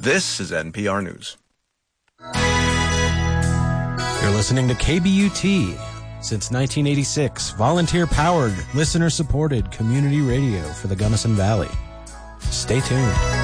This is NPR News. You're listening to KBUT. Since 1986, volunteer-powered, listener-supported community radio for the Gunnison Valley. Stay tuned.